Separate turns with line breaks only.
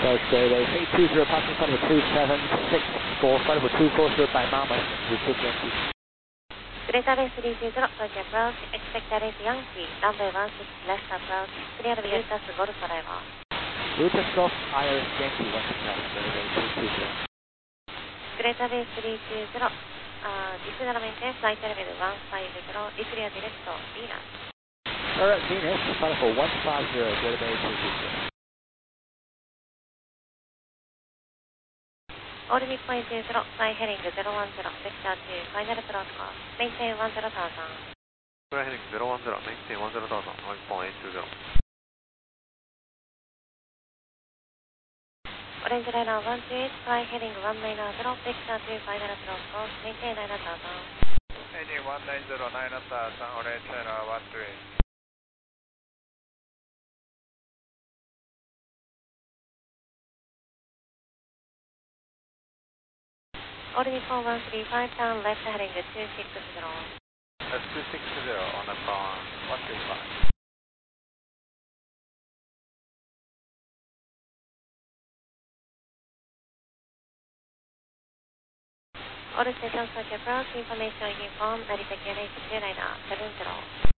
Does Gateway 320 passing flight number 2764, flight number 240 by Mama, repeat Yankee.
Delta Base 320, approach approach, expect direct Yankee, runway 16 left approach, clear Virtus Golf arrival.
Virtus Golf, Iris Yankee, 1 left, Gateway 320.
Delta Base 320, disregardamente, flight level 150, declare direct Venus.
Alright, Venus, flight number 150, Gateway 320.
Orbit point 20, fly heading 010, vector to final approach course, maintain 10,000.
Fly heading 010, maintain 10,000, orbit point 820.
Orange Liner 128, fly heading 190, vector to final approach course, maintain 9,000.
Heading 190, 9,000, Orange Liner 128.
Orbit 4135, turn left heading 260.
That's 260 on the car 135.
All stations approach, information uniform, Narita QNH 2 Liner 70.